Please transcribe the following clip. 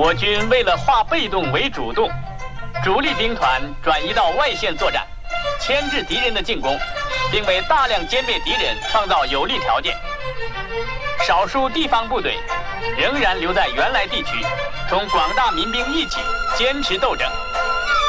我军为了化被动为主动，主力兵团转移到外线作战，牵制敌人的进攻，并为大量歼灭敌人创造有利条件。少数地方部队仍然留在原来地区，同广大民兵一起坚持斗争。